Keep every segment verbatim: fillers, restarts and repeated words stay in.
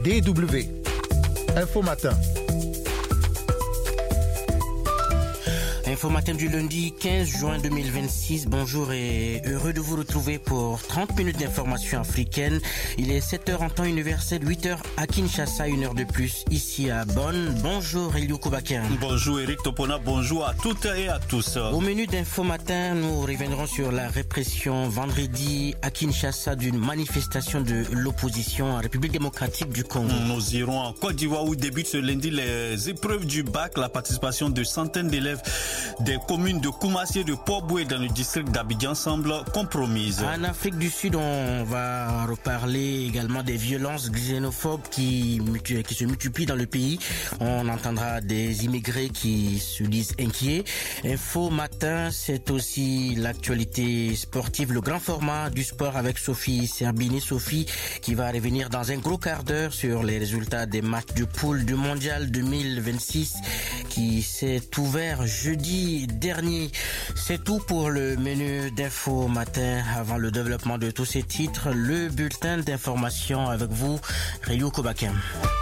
D W. Info Matin. Info Matin du lundi quinze juin deux mille vingt-six. Bonjour et heureux de vous retrouver pour trente minutes d'information africaine. Il est sept heures en temps universel, huit heures à Kinshasa, une heure de plus ici à Bonn. Bonjour Eliou Koubakian. Bonjour Eric Topona, bonjour à toutes et à tous. Au menu d'Info Matin, nous reviendrons sur la répression vendredi à Kinshasa d'une manifestation de l'opposition en République démocratique du Congo. Nous irons en Côte d'Ivoire où débutent ce lundi les épreuves du bac, la participation de centaines d'élèves des communes de Koumassi et de Port-Boué dans le district d'Abidjan semble compromise. En Afrique du Sud, on va reparler également des violences xénophobes qui, qui se multiplient dans le pays. On entendra des immigrés qui se disent inquiets. Info Matin, c'est aussi l'actualité sportive, le grand format du sport avec Sophie Serbini. Sophie qui va revenir dans un gros quart d'heure sur les résultats des matchs de poule du Mondial deux mille vingt-six qui s'est ouvert jeudi dernier. C'est tout pour le menu d'Info Matin. Avant le développement de tous ces titres, le bulletin d'information avec vous, Eliou Koubakian.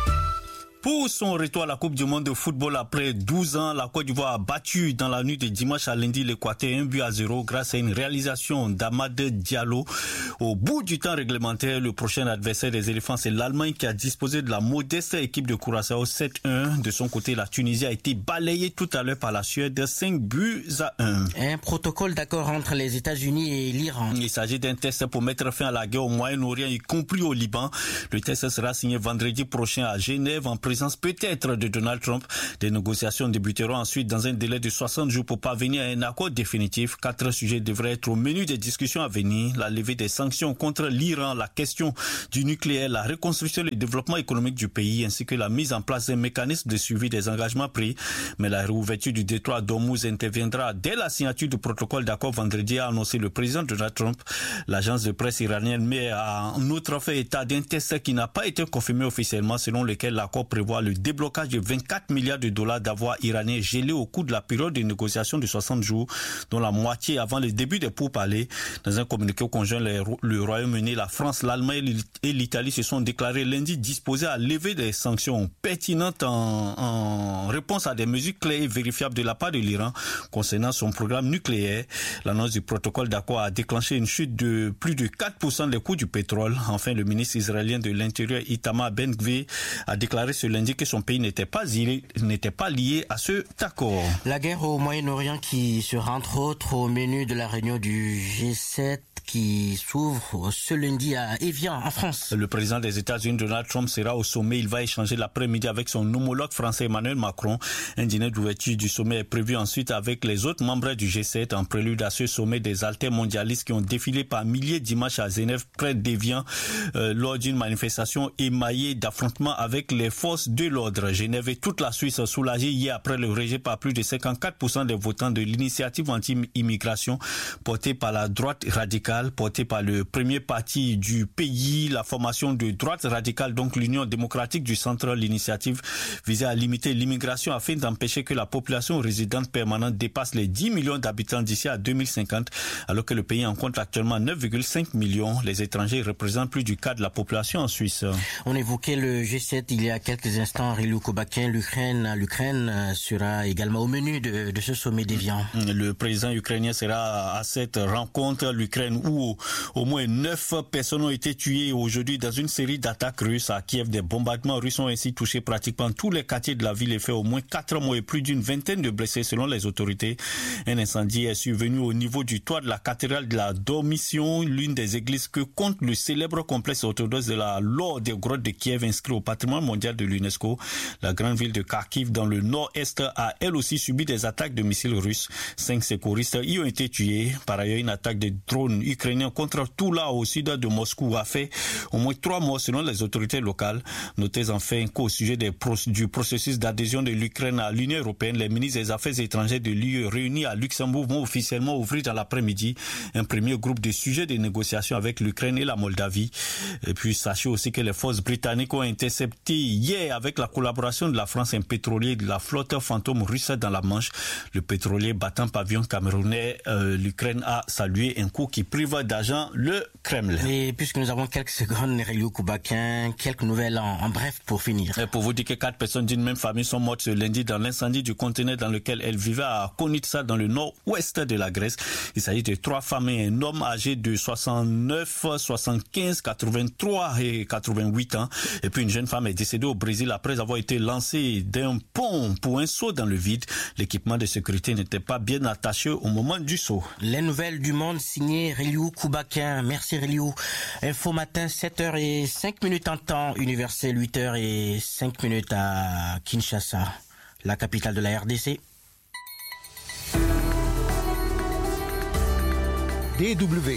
Pour son retour à la Coupe du Monde de football après douze ans, la Côte d'Ivoire a battu dans la nuit de dimanche à lundi l'Équateur un but à zéro grâce à une réalisation d'Amad Diallo. Au bout du temps réglementaire, le prochain adversaire des éléphants, c'est l'Allemagne qui a disposé de la modeste équipe de Curaçao sept un. De son côté, la Tunisie a été balayée tout à l'heure par la Suède cinq buts à un. Un protocole d'accord entre les États-Unis et l'Iran. Il s'agit d'un test pour mettre fin à la guerre au Moyen-Orient, y compris au Liban. Le test sera signé vendredi prochain à Genève en présence peut-être de Donald Trump. Des négociations débuteront ensuite dans un délai de soixante jours pour parvenir à un accord définitif. Quatre sujets devraient être au menu des discussions à venir. La levée des sanctions contre l'Iran, la question du nucléaire, la reconstruction et le développement économique du pays, ainsi que la mise en place d'un mécanisme de suivi des engagements pris. Mais la réouverture du détroit d'Ormuz interviendra dès la signature du protocole d'accord vendredi, a annoncé le président Donald Trump. L'agence de presse iranienne met en outre fait état d'un test qui n'a pas été confirmé officiellement, selon lequel l'accord prévoit le déblocage de vingt-quatre milliards de dollars d'avoirs iraniens gelés au cours de la période de négociation de soixante jours, dont la moitié avant le début des pourparlers. Dans un communiqué conjoint, le Royaume-Uni, la France, l'Allemagne et l'Italie se sont déclarés lundi disposés à lever des sanctions pertinentes en, en réponse à des mesures claires et vérifiables de la part de l'Iran concernant son programme nucléaire. L'annonce du protocole d'accord a déclenché une chute de plus de quatre pour cent des coûts du pétrole. Enfin, le ministre israélien de l'Intérieur, Itamar Ben-Gvir, a déclaré ce lundi que son pays n'était pas, lié, n'était pas lié à cet accord. La guerre au Moyen-Orient qui sera entre autres au menu de la réunion du G sept qui s'ouvre ce lundi à Évian, en France. Le président des États-Unis, Donald Trump, sera au sommet. Il va échanger l'après-midi avec son homologue français Emmanuel Macron. Un dîner d'ouverture du sommet est prévu ensuite avec les autres membres du G sept en prélude à ce sommet des altermondialistes qui ont défilé par milliers dimanche à Genève, près d'Évian, euh, lors d'une manifestation émaillée d'affrontements avec les forces de l'ordre. Genève et toute la Suisse soulagée hier après le rejet par plus de cinquante-quatre pour cent des votants de l'initiative anti-immigration portée par la droite radicale, portée par le premier parti du pays, la formation de droite radicale, donc l'Union démocratique du centre. L'initiative visait à limiter l'immigration afin d'empêcher que la population résidente permanente dépasse les dix millions d'habitants d'ici à deux mille cinquante, alors que le pays en compte actuellement neuf virgule cinq millions. Les étrangers représentent plus du quart de la population en Suisse. On évoquait le G sept il y a quelques instants, Eliou Koubakian. L'Ukraine, l'Ukraine sera également au menu de, de ce sommet d'Évian. Le président ukrainien sera à cette rencontre. L'Ukraine où au moins neuf personnes ont été tuées aujourd'hui dans une série d'attaques russes à Kiev. Des bombardements russes ont ainsi touché pratiquement tous les quartiers de la ville et fait au moins quatre morts et plus d'une vingtaine de blessés selon les autorités. Un incendie est survenu au niveau du toit de la cathédrale de la Dormition, l'une des églises que compte le célèbre complexe orthodoxe de la Laure des grottes de Kiev, inscrit au patrimoine mondial de l'UNESCO. La grande ville de Kharkiv dans le nord-est a elle aussi subi des attaques de missiles russes. Cinq secouristes y ont été tués. Par ailleurs, une attaque de drones ukrainiens contre Toula au sud de Moscou a fait au moins trois morts selon les autorités locales. Notez enfin qu'au sujet des pro- du processus d'adhésion de l'Ukraine à l'Union européenne, les ministres des Affaires étrangères de l'U E réunis à Luxembourg vont officiellement ouvrir dans l'après-midi un premier groupe de sujets de négociation avec l'Ukraine et la Moldavie. Et puis sachez aussi que les forces britanniques ont intercepté hier avec la collaboration de la France un pétrolier de la flotte fantôme russe dans la Manche. Le pétrolier battant pavillon camerounais, euh, l'Ukraine a salué un coup qui prit prive d'argent le Kremlin. Et puisque nous avons quelques secondes, Relio Koubakin, quelques nouvelles en, en bref pour finir. Et pour vous dire que quatre personnes d'une même famille sont mortes ce lundi dans l'incendie du conteneur dans lequel elles vivaient à Konitsa dans le nord-ouest de la Grèce. Il s'agit de trois femmes et un homme âgés de soixante-neuf, soixante-quinze, quatre-vingt-trois et quatre-vingt-huit ans. Et puis une jeune femme est décédée au Brésil après avoir été lancée d'un pont pour un saut dans le vide. L'équipement de sécurité n'était pas bien attaché au moment du saut. Les nouvelles du monde signées Reliou Koubakin. Merci Reliou. Info matin, sept heures zéro cinq minutes en temps universel, huit heures zéro cinq minutes à Kinshasa, la capitale de la R D C. D W.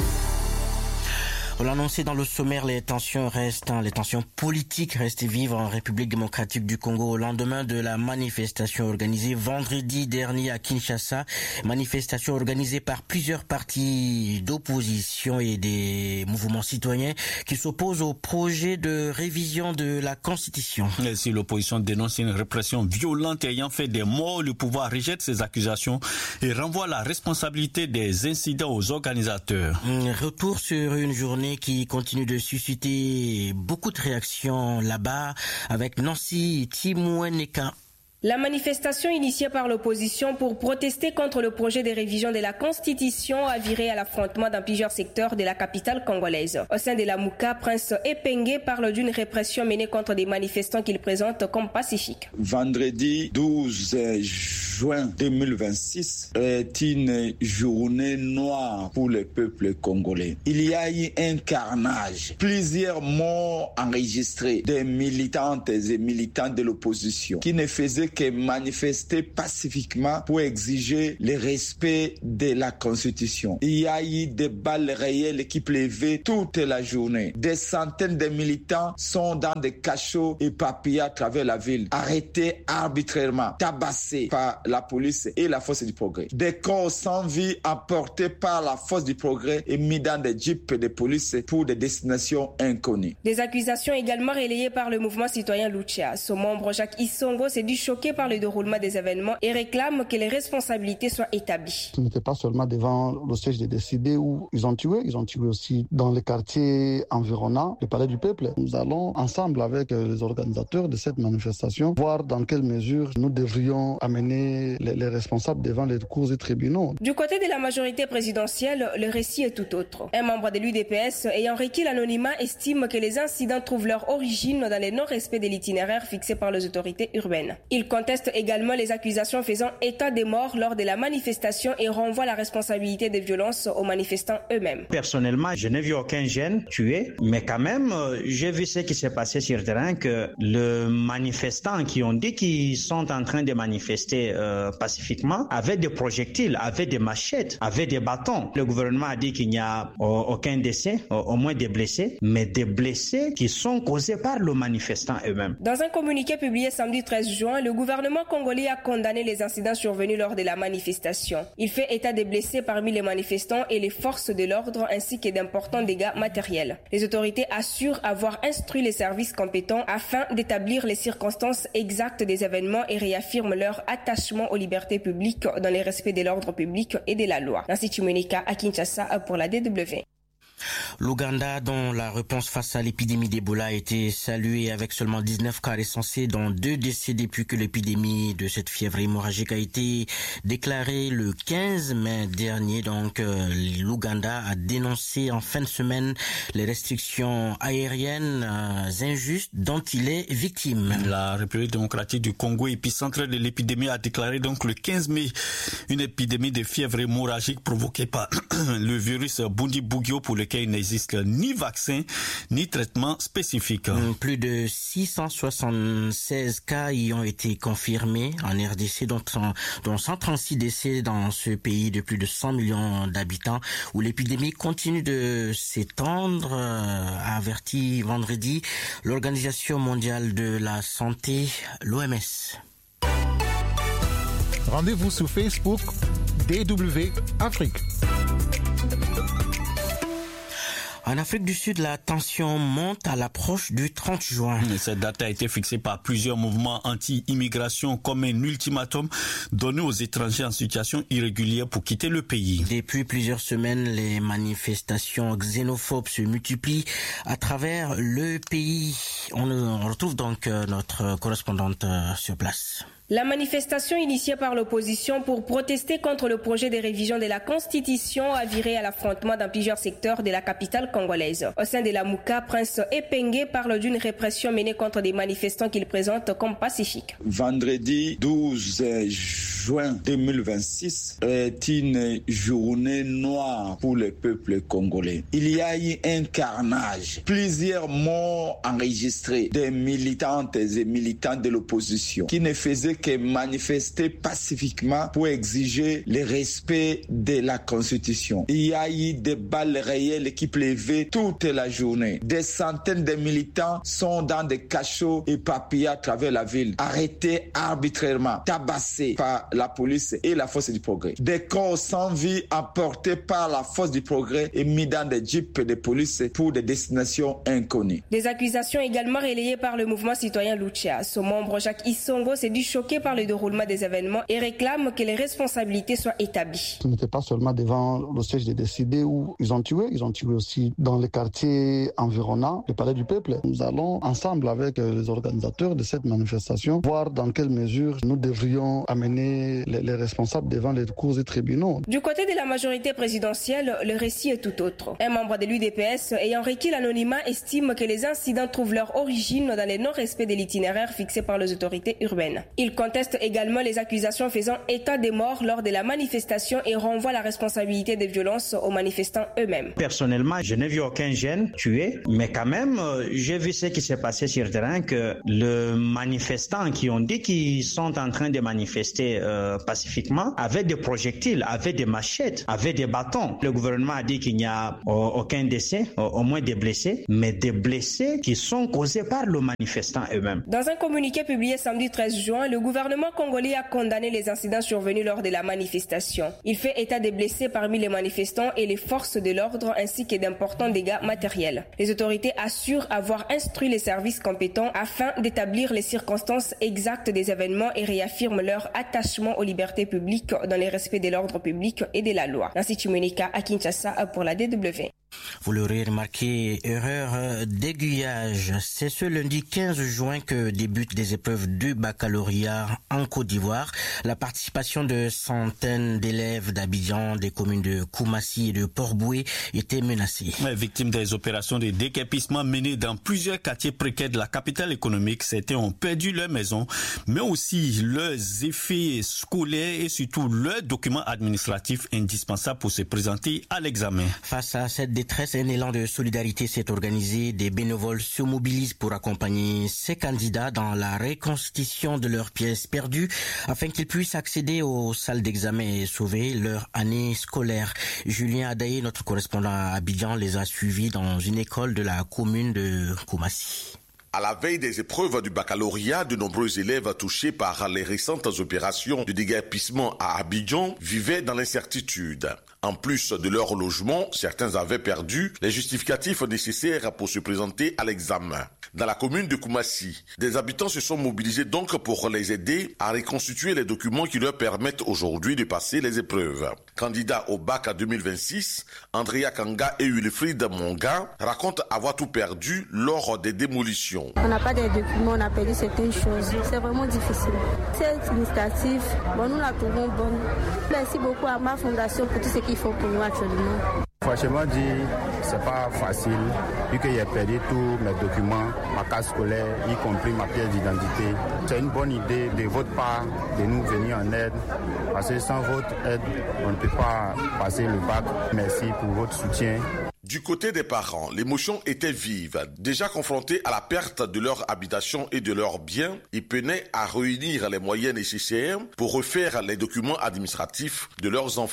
On l'a annoncé dans le sommaire, les tensions restent, les tensions politiques restent vives en République démocratique du Congo au lendemain de la manifestation organisée vendredi dernier à Kinshasa. Manifestation organisée par plusieurs partis d'opposition et des mouvements citoyens qui s'opposent au projet de révision de la Constitution. Et si l'opposition dénonce une répression violente ayant fait des morts, le pouvoir rejette ces accusations et renvoie la responsabilité des incidents aux organisateurs. Retour sur une journée qui continue de susciter beaucoup de réactions là-bas avec Nancy Timoueneka. La manifestation initiée par l'opposition pour protester contre le projet de révision de la Constitution a viré à l'affrontement dans plusieurs secteurs de la capitale congolaise. Au sein de la Mouka, Prince Epenge parle d'une répression menée contre des manifestants qu'il présente comme pacifiques. Vendredi douze juin deux mille vingt-six est une journée noire pour le peuple congolais. Il y a eu un carnage, plusieurs morts enregistrés des militantes et militants de l'opposition qui ne faisaient que manifester pacifiquement pour exiger le respect de la Constitution. Il y a eu des balles réelles qui pleuvaient toute la journée. Des centaines de militants sont dans des cachots éparpillés à travers la ville, arrêtés arbitrairement, tabassés par la police et la force du progrès. Des corps sans vie emportés par la force du progrès et mis dans des jeeps de police pour des destinations inconnues. Des accusations également relayées par le mouvement citoyen Lucha. Son membre Jacques Isongo s'est dit choqué par le déroulement des événements et réclame que les responsabilités soient établies. Ce n'était pas seulement devant le siège des décidés où ils ont tué, ils ont tué aussi dans les quartiers environnants le palais du peuple. Nous allons ensemble avec les organisateurs de cette manifestation voir dans quelle mesure nous devrions amener les, les responsables devant les cours et tribunaux. Du côté de la majorité présidentielle, le récit est tout autre. Un membre de l'U D P S ayant requis l'anonymat estime que les incidents trouvent leur origine dans le non-respect de l'itinéraire fixé par les autorités urbaines. Il conteste également les accusations faisant état des morts lors de la manifestation et renvoie la responsabilité des violences aux manifestants eux-mêmes. Personnellement, je n'ai vu aucun jeune tué, mais quand même, j'ai vu ce qui s'est passé sur le terrain, que les manifestants qui ont dit qu'ils sont en train de manifester euh, pacifiquement avaient des projectiles, avaient des machettes, avaient des bâtons. Le gouvernement a dit qu'il n'y a euh, aucun décès, euh, au moins des blessés, mais des blessés qui sont causés par les manifestants eux-mêmes. Dans un communiqué publié samedi treize juin, le gouvernement congolais a condamné les incidents survenus lors de la manifestation. Il fait état des blessés parmi les manifestants et les forces de l'ordre ainsi que d'importants dégâts matériels. Les autorités assurent avoir instruit les services compétents afin d'établir les circonstances exactes des événements et réaffirment leur attachement aux libertés publiques dans le respect de l'ordre public et de la loi. Nancy Chimunika à Kinshasa pour la D W. L'Ouganda, dont la réponse face à l'épidémie d'Ebola a été saluée avec seulement dix-neuf cas recensés, dont deux décès depuis que l'épidémie de cette fièvre hémorragique a été déclarée le quinze mai dernier. Donc, euh, l'Ouganda a dénoncé en fin de semaine les restrictions aériennes euh, injustes dont il est victime. La République démocratique du Congo, épicentre de l'épidémie, a déclaré donc le quinze mai une épidémie de fièvre hémorragique provoquée par le virus Bundibugyo pour lequel il n'existe ni vaccin ni traitement spécifique. Plus de six cent soixante-seize cas y ont été confirmés en R D C, dont, dont cent trente-six décès dans ce pays de plus de cent millions d'habitants, où l'épidémie continue de s'étendre, a averti vendredi l'Organisation mondiale de la santé, l'O M S. Rendez-vous sur Facebook D W Afrique. En Afrique du Sud, la tension monte à l'approche du trente juin. Cette date a été fixée par plusieurs mouvements anti-immigration comme un ultimatum donné aux étrangers en situation irrégulière pour quitter le pays. Depuis plusieurs semaines, les manifestations xénophobes se multiplient à travers le pays. On retrouve donc notre correspondante sur place. La manifestation initiée par l'opposition pour protester contre le projet de révision de la Constitution a viré à l'affrontement dans plusieurs secteurs de la capitale congolaise. Au sein de la Mouka, Prince Epengue parle d'une répression menée contre des manifestants qu'il présente comme pacifiques. Vendredi douze juin deux mille vingt-six est une journée noire pour le peuple congolais. Il y a eu un carnage, plusieurs morts enregistrés des militantes et militants de l'opposition qui ne faisaient que manifester pacifiquement pour exiger le respect de la Constitution. Il y a eu des balles réelles qui pleuvaient toute la journée. Des centaines de militants sont dans des cachots éparpillés à travers la ville, arrêtés arbitrairement, tabassés par la police et la force du progrès. Des corps sans vie emportés par la force du progrès et mis dans des jeeps de police pour des destinations inconnues. Des accusations également relayées par le mouvement citoyen Lucha. Son membre Jacques Isongo s'est dit choqué par le déroulement des événements et réclame que les responsabilités soient établies. Ce n'était pas seulement devant le siège des décidés où ils ont tué, ils ont tué aussi dans les quartiers environnants le palais du peuple. Nous allons ensemble avec les organisateurs de cette manifestation voir dans quelle mesure nous devrions amener les, les responsables devant les cours et tribunaux. Du côté de la majorité présidentielle, le récit est tout autre. Un membre de l'U D P S ayant requis l'anonymat estime que les incidents trouvent leur origine dans le non-respect de l'itinéraire fixé par les autorités urbaines. Il conteste également les accusations faisant état des morts lors de la manifestation et renvoie la responsabilité des violences aux manifestants eux-mêmes. Personnellement, je n'ai vu aucun jeune tué, mais quand même, j'ai vu ce qui s'est passé sur le terrain, que le manifestant qui ont dit qu'ils sont en train de manifester euh, pacifiquement avaient des projectiles, avaient des machettes, avaient des bâtons. Le gouvernement a dit qu'il n'y a euh, aucun décès, euh, au moins des blessés, mais des blessés qui sont causés par le manifestant eux-mêmes. Dans un communiqué publié samedi treize juin, le gouvernement congolais a condamné les incidents survenus lors de la manifestation. Il fait état des blessés parmi les manifestants et les forces de l'ordre ainsi que d'importants dégâts matériels. Les autorités assurent avoir instruit les services compétents afin d'établir les circonstances exactes des événements et réaffirment leur attachement aux libertés publiques dans le respect de l'ordre public et de la loi. Nancy Chimunika à Kinshasa pour la D W. Vous l'aurez remarqué, erreur d'aiguillage. C'est ce lundi quinze juin que débutent des épreuves de baccalauréat en Côte d'Ivoire. La participation de centaines d'élèves d'Abidjan, des communes de Koumassi et de Port-Boué était menacée. Victimes des opérations de déguerpissement menées dans plusieurs quartiers précaires de la capitale économique, certains ont perdu leur maison, mais aussi leurs effets scolaires et surtout leurs documents administratifs indispensables pour se présenter à l'examen. Face à cette détresse, un élan de solidarité s'est organisé. Des bénévoles se mobilisent pour accompagner ces candidats dans la reconstitution de leurs pièces perdues afin qu'ils puissent accéder aux salles d'examen et sauver leur année scolaire. Julien Adaye, notre correspondant à Abidjan, les a suivis dans une école de la commune de Koumassi. À la veille des épreuves du baccalauréat, de nombreux élèves touchés par les récentes opérations de déguerpissement à Abidjan vivaient dans l'incertitude. En plus de leur logement, certains avaient perdu les justificatifs nécessaires pour se présenter à l'examen. Dans la commune de Koumassi, des habitants se sont mobilisés donc pour les aider à reconstituer les documents qui leur permettent aujourd'hui de passer les épreuves. Candidats au bac deux mille vingt-six, Andrea Kanga et Wilfried Monga racontent avoir tout perdu lors des démolitions. On n'a pas de documents, on a perdu certaines choses. C'est vraiment difficile. Cette initiative, bon, nous la trouvons bonne. Merci beaucoup à ma fondation pour tout ce qu'ils font pour nous actuellement. Franchement dit, c'est pas facile, vu que j'ai perdu tous mes documents, ma carte scolaire, y compris ma pièce d'identité. C'est une bonne idée de votre part de nous venir en aide, parce que sans votre aide, on ne peut pas passer le bac. Merci pour votre soutien. Du côté des parents, l'émotion était vive. Déjà confrontés à la perte de leur habitation et de leurs biens, ils peinaient à réunir les moyens nécessaires pour refaire les documents administratifs de leurs enfants.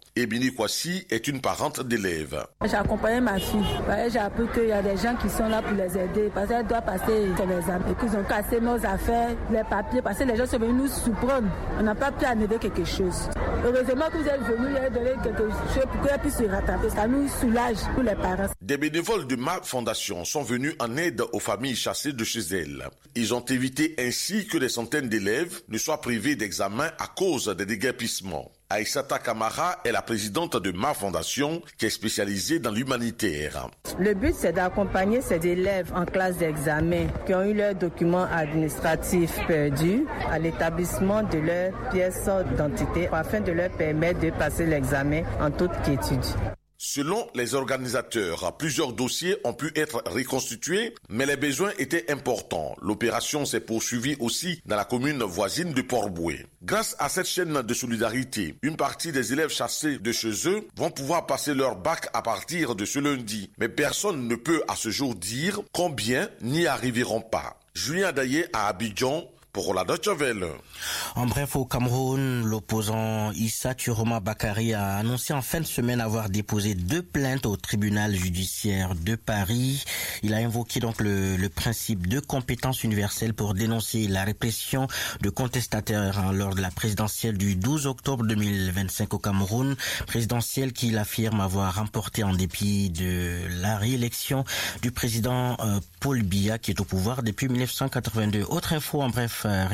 Ebini Kwasi est une parente d'élèves. J'ai accompagné ma fille. J'ai appris qu'il y a des gens qui sont là pour les aider parce qu'elle doit passer son examen et qu'ils ont cassé nos affaires, les papiers, parce que les gens sont venus nous surprendre. On n'a pas pu amener quelque chose. Heureusement que vous êtes venus lui donner quelque chose pour qu'elle puisse se rattraper. Ça nous soulage pour les parents. Des bénévoles de Ma Fondation sont venus en aide aux familles chassées de chez elles. Ils ont évité ainsi que des centaines d'élèves ne soient privés d'examen à cause des déguerpissements. Aïssata Kamara est la présidente de Ma Fondation qui est spécialisée dans l'humanitaire. Le but, c'est d'accompagner ces élèves en classe d'examen qui ont eu leurs documents administratifs perdus à l'établissement de leurs pièces d'identité afin de leur permettre de passer l'examen en toute quiétude. Selon les organisateurs, plusieurs dossiers ont pu être reconstitués, mais les besoins étaient importants. L'opération s'est poursuivie aussi dans la commune voisine de Port-Boué. Grâce à cette chaîne de solidarité, une partie des élèves chassés de chez eux vont pouvoir passer leur bac à partir de ce lundi. Mais personne ne peut à ce jour dire combien n'y arriveront pas. Julien Daillé à Abidjan, pour la Deutsche Welle. En bref, au Cameroun, l'opposant Issa Turoma Bakari a annoncé en fin de semaine avoir déposé deux plaintes au tribunal judiciaire de Paris. Il a invoqué donc le, le principe de compétence universelle pour dénoncer la répression de contestataires hein, lors de la présidentielle du douze octobre deux mille vingt-cinq au Cameroun. Présidentielle qu'il affirme avoir remportée en dépit de la réélection du président euh, Paul Biya qui est au pouvoir depuis mille neuf cent quatre-vingt-deux. Autre info en bref,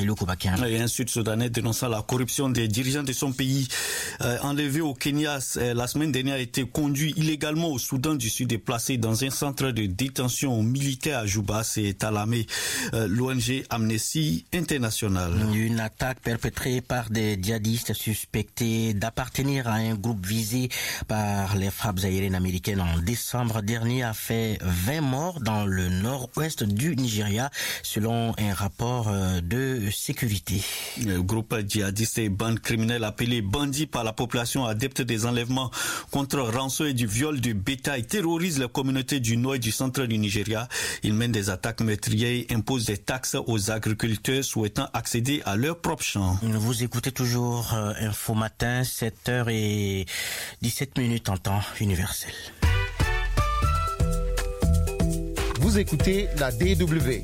Et un Sud-Soudanais dénonçant la corruption des dirigeants de son pays euh, enlevé au Kenya euh, la semaine dernière a été conduit illégalement au Soudan du Sud et placé dans un centre de détention militaire à Juba, c'est Talamé, euh, l'O N G Amnesty International. Une attaque perpétrée par des djihadistes suspectés d'appartenir à un groupe visé par les frappes aériennes américaines en décembre dernier a fait vingt morts dans le nord-ouest du Nigeria, selon un rapport euh, de de sécurité. Le groupe djihadiste et bande criminelle appelé bandits par la population adepte des enlèvements contre rançon et du viol de bétail terrorise les communautés du nord et du centre du Nigeria. Ils mènent des attaques meurtrières et imposent des taxes aux agriculteurs souhaitant accéder à leurs propres champs. Vous écoutez toujours euh, Info Matin, sept heures dix-sept minutes en temps universel. Vous écoutez la D W.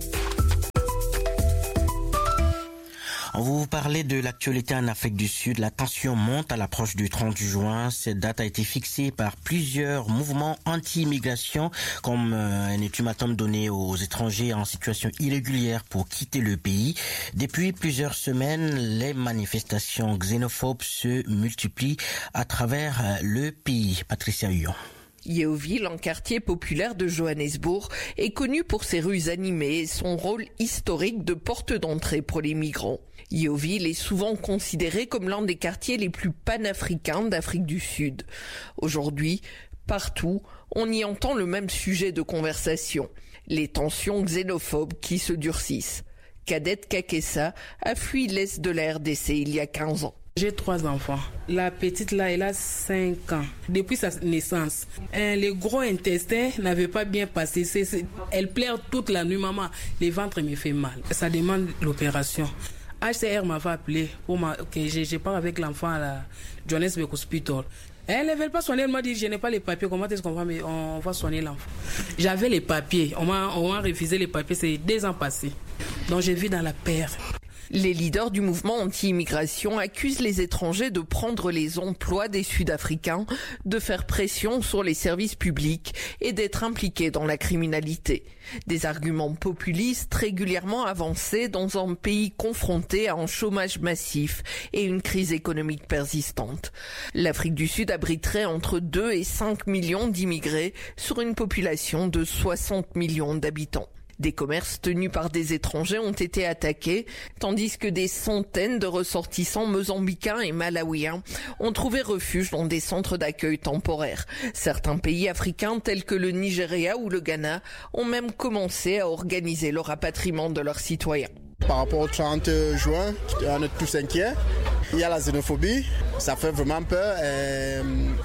On vous parlait de l'actualité en Afrique du Sud. La tension monte à l'approche du trente juin. Cette date a été fixée par plusieurs mouvements anti-immigration, comme un ultimatum donné aux étrangers en situation irrégulière pour quitter le pays. Depuis plusieurs semaines, les manifestations xénophobes se multiplient à travers le pays. Patricia Huon. Yeoville, un quartier populaire de Johannesburg, est connu pour ses rues animées et son rôle historique de porte d'entrée pour les migrants. Yeoville est souvent considéré comme l'un des quartiers les plus panafricains d'Afrique du Sud. Aujourd'hui, partout, on y entend le même sujet de conversation, les tensions xénophobes qui se durcissent. Kadette Kakessa a fui l'est de la R D C il y a quinze ans. J'ai trois enfants. La petite là, elle a cinq ans. Depuis sa naissance, hein, le gros intestin n'avait pas bien passé. C'est, c'est, elle pleure toute la nuit, maman. Le ventre me fait mal. Ça demande l'opération. H C R m'avait appelé pour ma, que je, je pars avec l'enfant à la Johannesburg Hospital. Elle ne veut pas soigner, elle m'a dit je n'ai pas les papiers, comment est-ce qu'on va, on va soigner l'enfant. J'avais les papiers, on m'a, on m'a refusé les papiers, c'est deux ans passés. Donc je vis dans la perte. Les leaders du mouvement anti-immigration accusent les étrangers de prendre les emplois des Sud-Africains, de faire pression sur les services publics et d'être impliqués dans la criminalité. Des arguments populistes régulièrement avancés dans un pays confronté à un chômage massif et une crise économique persistante. L'Afrique du Sud abriterait entre deux et cinq millions d'immigrés sur une population de soixante millions d'habitants. Des commerces tenus par des étrangers ont été attaqués, tandis que des centaines de ressortissants mozambicains et malawiens ont trouvé refuge dans des centres d'accueil temporaires. Certains pays africains tels que le Nigeria ou le Ghana ont même commencé à organiser le rapatriement de leurs citoyens. Par rapport au trente juin, on est tous inquiets. Il y a la xénophobie, ça fait vraiment peur. Et...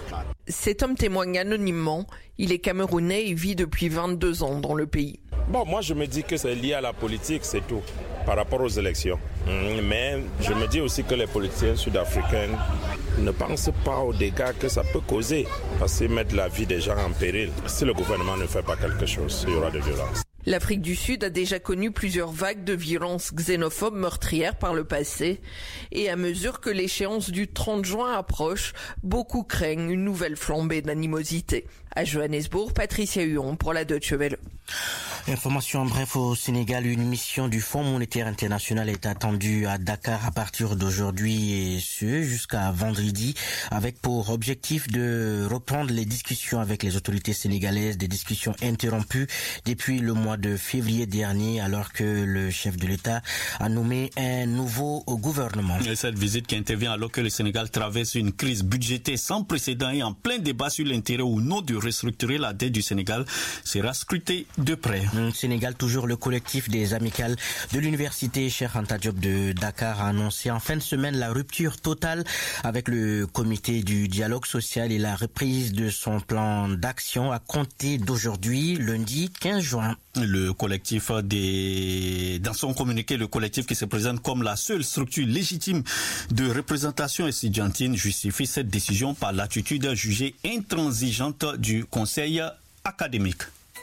Cet homme témoigne anonymement. Il est camerounais et vit depuis vingt-deux ans dans le pays. Bon, moi je me dis que c'est lié à la politique, c'est tout, par rapport aux élections. Mais je me dis aussi que les politiciens sud-africains ne pense pas aux dégâts que ça peut causer, parce que mettre la vie des gens en péril. Si le gouvernement ne fait pas quelque chose, il y aura de violence. L'Afrique du Sud a déjà connu plusieurs vagues de violences xénophobes meurtrières par le passé. Et à mesure que l'échéance du trente juin approche, beaucoup craignent une nouvelle flambée d'animosité. À Johannesburg, Patricia Huon pour la Deutsche Welle. Information en bref au Sénégal, une mission du Fonds monétaire international est attendue à Dakar à partir d'aujourd'hui et ce jusqu'à vendredi avec pour objectif de reprendre les discussions avec les autorités sénégalaises, des discussions interrompues depuis le mois de février dernier alors que le chef de l'État a nommé un nouveau gouvernement. Et cette visite qui intervient alors que le Sénégal traverse une crise budgétaire sans précédent et en plein débat sur l'intérêt ou non de restructurer la dette du Sénégal sera scruté de près. Sénégal, toujours le collectif des amicales de l'université Cheikh Anta Diop de Dakar a annoncé en fin de semaine la rupture totale avec le comité du dialogue social et la reprise de son plan d'action à compter d'aujourd'hui, lundi quinze juin. Le collectif des, dans son communiqué, le collectif qui se présente comme la seule structure légitime de représentation estudiantine justifie cette décision par l'attitude jugée intransigeante du conseil académique.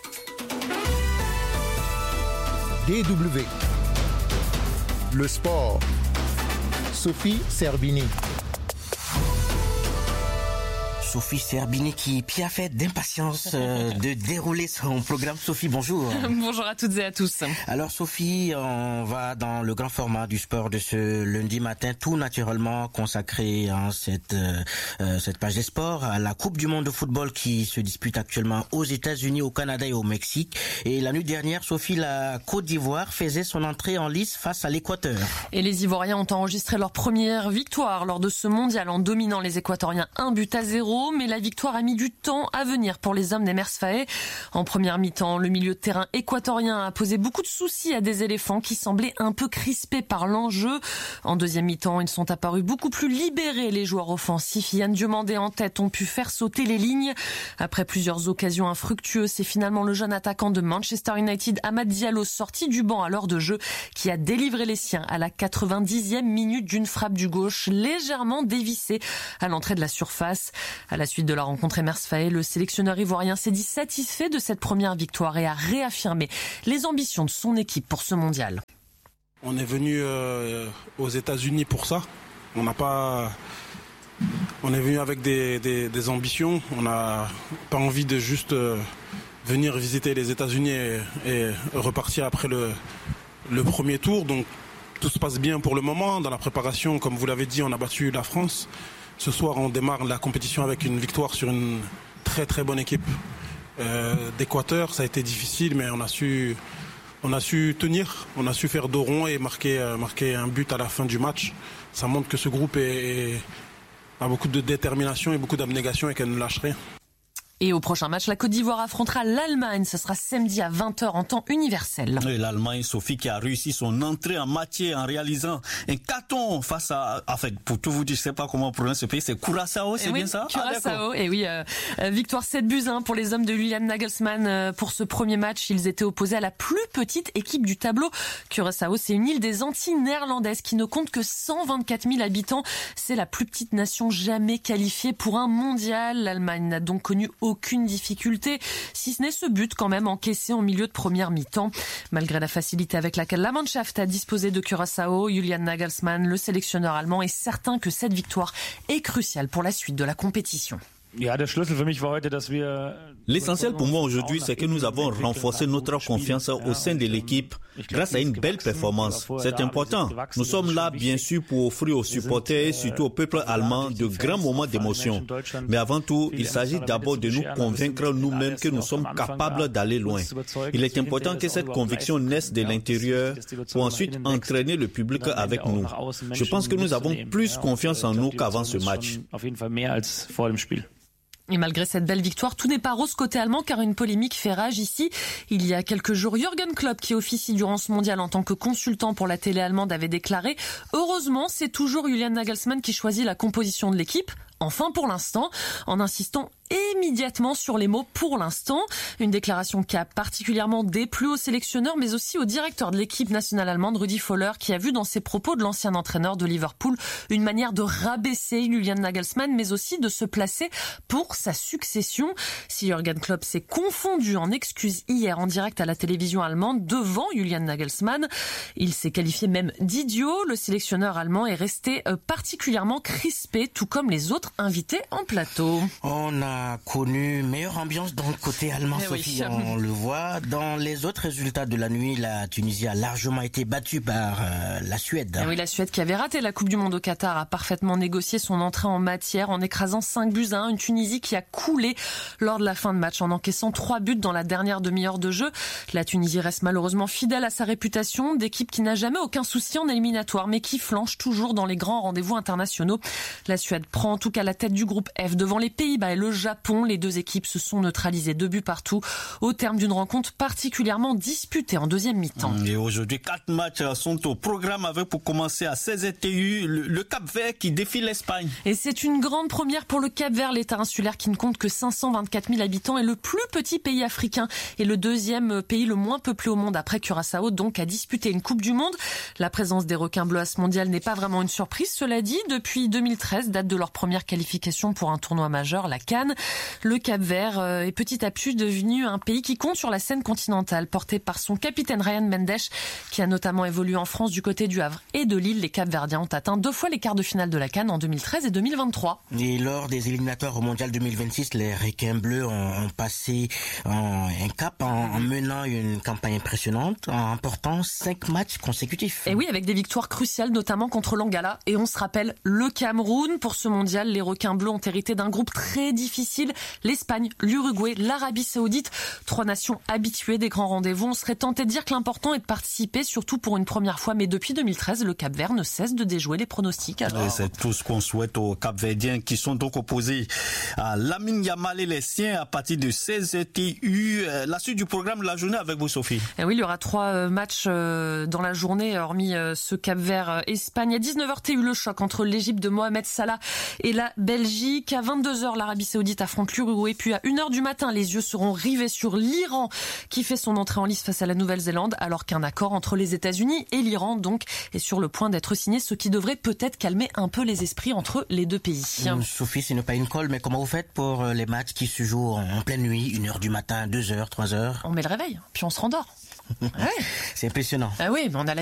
D W. Le sport. Sophie Serbini. Sophie Serbini qui piaffait d'impatience euh, de dérouler son programme. Sophie, bonjour. Bonjour à toutes et à tous. Alors Sophie, on va dans le grand format du sport de ce lundi matin, tout naturellement consacré à cette, euh, cette page des sports, à la Coupe du monde de football qui se dispute actuellement aux États-Unis, au Canada et au Mexique. Et la nuit dernière, Sophie, la Côte d'Ivoire faisait son entrée en lice face à l'Équateur. Et les Ivoiriens ont enregistré leur première victoire lors de ce mondial en dominant les Équatoriens un but à zéro. Mais la victoire a mis du temps à venir pour les hommes des Mers Faé. En première mi-temps, le milieu de terrain équatorien a posé beaucoup de soucis à des éléphants qui semblaient un peu crispés par l'enjeu. En deuxième mi-temps, ils sont apparus beaucoup plus libérés. Les joueurs offensifs, Yann Diomandé en tête, ont pu faire sauter les lignes. Après plusieurs occasions infructueuses, c'est finalement le jeune attaquant de Manchester United, Amad Diallo, sorti du banc à l'heure de jeu, qui a délivré les siens à la quatre-vingt-dixième minute d'une frappe du gauche légèrement dévissée à l'entrée de la surface. À la suite de la rencontre Mers Faé, le sélectionneur ivoirien s'est dit satisfait de cette première victoire et a réaffirmé les ambitions de son équipe pour ce mondial. On est venu euh, aux États-Unis pour ça. On n'a pas, on est venu avec des, des, des ambitions. On n'a pas envie de juste euh, venir visiter les États-Unis et, et repartir après le, le premier tour. Donc tout se passe bien pour le moment. Dans la préparation, comme vous l'avez dit, on a battu la France. Ce soir, on démarre la compétition avec une victoire sur une très très bonne équipe euh, d'Équateur. Ça a été difficile, mais on a su, on a su tenir, on a su faire dos rond et marquer, euh, marquer un but à la fin du match. Ça montre que ce groupe est, est, a beaucoup de détermination et beaucoup d'abnégation et qu'elle ne lâche rien. Et au prochain match, la Côte d'Ivoire affrontera l'Allemagne. Ce sera samedi à vingt heures en temps universel. Et l'Allemagne, Sophie, qui a réussi son entrée en matière en réalisant un carton face à... En fait, pour tout vous dire, je ne sais pas comment on prononce ce pays, c'est Curaçao, c'est oui, bien ça? Curaçao, ah, et oui, euh, victoire sept buts un pour les hommes de Julian Nagelsmann. Euh, pour ce premier match, ils étaient opposés à la plus petite équipe du tableau. Curaçao, c'est une île des Antilles néerlandaises qui ne compte que cent vingt-quatre mille habitants. C'est la plus petite nation jamais qualifiée pour un mondial. L'Allemagne n'a donc connu aucune difficulté, si ce n'est ce but quand même encaissé en milieu de première mi-temps. Malgré la facilité avec laquelle la Mannschaft a disposé de Curaçao, Julian Nagelsmann, le sélectionneur allemand, est certain que cette victoire est cruciale pour la suite de la compétition. L'essentiel pour moi aujourd'hui, c'est que nous avons renforcé notre confiance au sein de l'équipe grâce à une belle performance. C'est important. Nous sommes là, bien sûr, pour offrir aux supporters et surtout au peuple allemand de grands moments d'émotion. Mais avant tout, il s'agit d'abord de nous convaincre nous-mêmes que nous sommes capables d'aller loin. Il est important que cette conviction naisse de l'intérieur pour ensuite entraîner le public avec nous. Je pense que nous avons plus confiance en nous qu'avant ce match. Et malgré cette belle victoire, tout n'est pas rose côté allemand car une polémique fait rage ici. Il y a quelques jours, Jürgen Klopp, qui officie durant ce mondial en tant que consultant pour la télé allemande, avait déclaré « Heureusement, c'est toujours Julian Nagelsmann qui choisit la composition de l'équipe. » Enfin pour l'instant, en insistant immédiatement sur les mots pour l'instant. Une déclaration qui a particulièrement déplu au sélectionneur, mais aussi au directeur de l'équipe nationale allemande, Rudi Völler, qui a vu dans ses propos de l'ancien entraîneur de Liverpool une manière de rabaisser Julian Nagelsmann, mais aussi de se placer pour sa succession. Si Jürgen Klopp s'est confondu en excuses hier en direct à la télévision allemande devant Julian Nagelsmann, il s'est qualifié même d'idiot. Le sélectionneur allemand est resté particulièrement crispé, tout comme les autres invités en plateau. On a connu meilleure ambiance dans le côté allemand, eh Sophie, oui. On le voit. Dans les autres résultats de la nuit, la Tunisie a largement été battue par euh, la Suède. Eh oui, la Suède qui avait raté la Coupe du Monde au Qatar a parfaitement négocié son entrée en matière en écrasant cinq buts à un. Une Tunisie qui a coulé lors de la fin de match en encaissant trois buts dans la dernière demi-heure de jeu. La Tunisie reste malheureusement fidèle à sa réputation d'équipe qui n'a jamais aucun souci en éliminatoire, mais qui flanche toujours dans les grands rendez-vous internationaux. La Suède prend en tout cas la tête du groupe F devant les Pays-Bas et le Japon. Les deux équipes se sont neutralisées deux buts partout au terme d'une rencontre particulièrement disputée en deuxième mi-temps. Et aujourd'hui, quatre matchs sont au programme avec pour commencer à seize T U le, le Cap-Vert qui défie l'Espagne. Et c'est une grande première pour le Cap-Vert, l'État insulaire qui ne compte que cinq cent vingt-quatre mille habitants et le plus petit pays africain et le deuxième pays le moins peuplé au monde après Curaçao, donc à disputer une Coupe du Monde. La présence des requins bleus à ce mondial n'est pas vraiment une surprise. Cela dit, depuis deux mille treize, date de leur première qualification pour un tournoi majeur, la CAN, le Cap-Vert est petit à petit devenu un pays qui compte sur la scène continentale, porté par son capitaine Ryan Mendes, qui a notamment évolué en France du côté du Havre et de Lille. Les Cap-Verdiens ont atteint deux fois les quarts de finale de la CAN en deux mille treize et deux mille vingt-trois. Et lors des éliminatoires au mondial deux mille vingt-six, les requins bleus ont passé un cap en, en menant une campagne impressionnante, en remportant cinq matchs consécutifs. Et oui, avec des victoires cruciales, notamment contre l'Angola. Et on se rappelle le Cameroun. Pour ce mondial, les requins bleus ont hérité d'un groupe très difficile. L'Espagne, l'Uruguay, l'Arabie Saoudite. Trois nations habituées des grands rendez-vous. On serait tenté de dire que l'important est de participer, surtout pour une première fois. Mais depuis deux mille treize, le Cap-Vert ne cesse de déjouer les pronostics. Alors... C'est tout ce qu'on souhaite aux Cap-Verdiens qui sont donc opposés à Lamine Yamal et les siens à partir de seize T U. La suite du programme de la journée avec vous, Sophie. Et oui, il y aura trois matchs dans la journée, hormis ce Cap-Vert-Espagne. À dix-neuf heures T U, le choc entre l'Égypte de Mohamed Salah et la Belgique. À vingt-deux heures, l'Arabie Saoudite affronte l'Uruguay. Puis à une heure du matin, les yeux seront rivés sur l'Iran qui fait son entrée en lice face à la Nouvelle-Zélande, alors qu'un accord entre les États-Unis et l'Iran donc est sur le point d'être signé, ce qui devrait peut-être calmer un peu les esprits entre les deux pays. Sophie, ce n'est pas une colle, mais comment vous faites pour les matchs qui se jouent en pleine nuit, une heure du matin, deux heures, trois heures? On met le réveil, puis on se rendort. Ouais. C'est impressionnant. Ah oui, mais on a l'habitude.